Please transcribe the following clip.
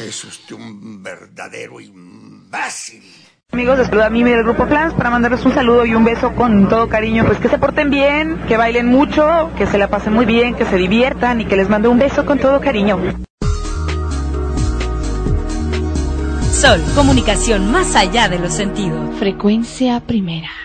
Es usted un verdadero imbécil. Amigos, les saluda a Mimi del Grupo Flans para mandarles un saludo y un beso con todo cariño. Pues que se porten bien, que bailen mucho, que se la pasen muy bien, que se diviertan y que les mando un beso con todo cariño. Sol, comunicación más allá de los sentidos. Frecuencia primera.